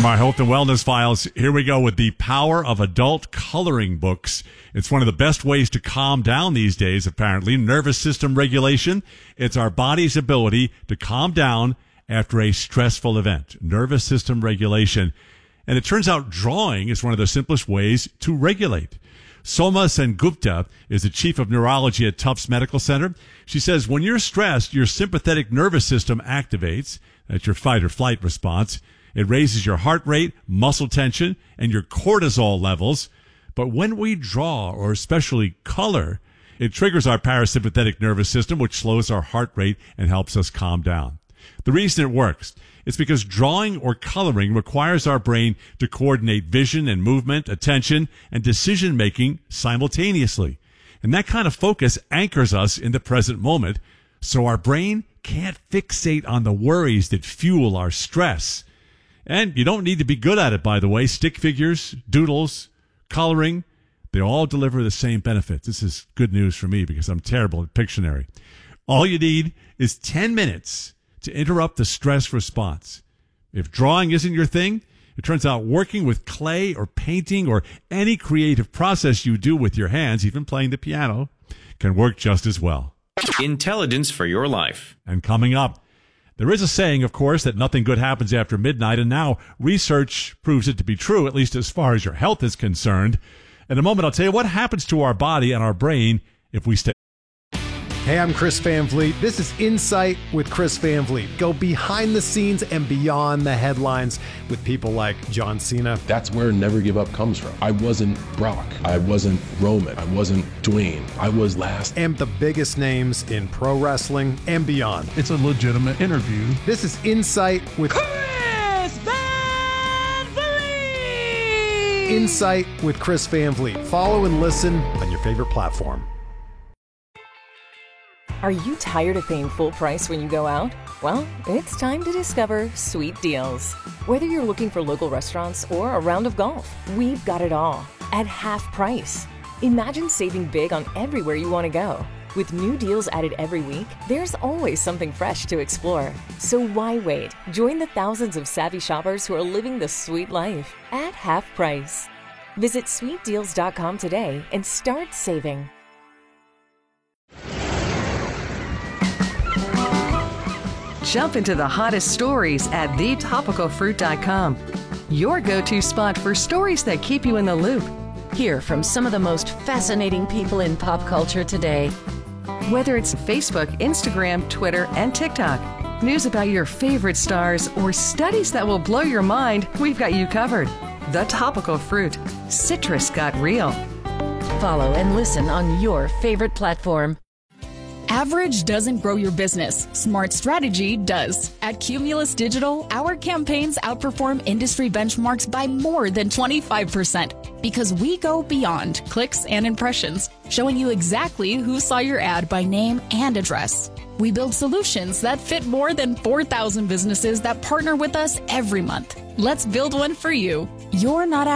From our health and wellness files, here we go with the power of adult coloring books. It's one of the best ways to calm down these days, apparently. Nervous system regulation. It's our body's ability to calm down after a stressful event. Nervous system regulation. And it turns out drawing is one of the simplest ways to regulate. Soma Sengupta is the chief of neurology at Tufts Medical Center. She says when you're stressed, your sympathetic nervous system activates. That's your fight or flight response. It raises your heart rate, muscle tension, and your cortisol levels. But when we draw, or especially color, it triggers our parasympathetic nervous system, which slows our heart rate and helps us calm down. The reason it works is because drawing or coloring requires our brain to coordinate vision and movement, attention, and decision-making simultaneously. And that kind of focus anchors us in the present moment, so our brain can't fixate on the worries that fuel our stress. And you don't need to be good at it, by the way. Stick figures, doodles, coloring, they all deliver the same benefits. This is good news for me because I'm terrible at Pictionary. All you need is 10 minutes to interrupt the stress response. If drawing isn't your thing, it turns out working with clay or painting or any creative process you do with your hands, even playing the piano, can work just as well. Intelligence for your life. And coming up, there is a saying, of course, that nothing good happens after midnight, and now research proves it to be true, at least as far as your health is concerned. In a moment, I'll tell you what happens to our body and our brain if we stay. Hey, I'm Chris Van Vliet. This is Insight with Chris Van Vliet. Go behind the scenes and beyond the headlines with people like John Cena. That's where Never Give Up comes from. I wasn't Brock. I wasn't Roman. I wasn't Dwayne. I was last. And the biggest names in pro wrestling and beyond. It's a legitimate interview. This is Insight with Chris Van Vliet. Insight with Chris Van Vliet. Follow and listen on your favorite platform. Are you tired of paying full price when you go out? Well, it's time to discover Sweet Deals. Whether you're looking for local restaurants or a round of golf, we've got it all at half price. Imagine saving big on everywhere you want to go. With new deals added every week, there's always something fresh to explore. So why wait? Join the thousands of savvy shoppers who are living the sweet life at half price. Visit sweetdeals.com today and start saving. Jump into the hottest stories at thetopicalfruit.com. Your go-to spot for stories that keep you in the loop. Hear from some of the most fascinating people in pop culture today. Whether it's Facebook, Instagram, Twitter, and TikTok, news about your favorite stars, or studies that will blow your mind, we've got you covered. The Topical Fruit. Citrus got real. Follow and listen on your favorite platform. Average doesn't grow your business. Smart strategy does. At Cumulus Digital, our campaigns outperform industry benchmarks by more than 25% because we go beyond clicks and impressions, showing you exactly who saw your ad by name and address. We build solutions that fit more than 4,000 businesses that partner with us every month. Let's build one for you. You're not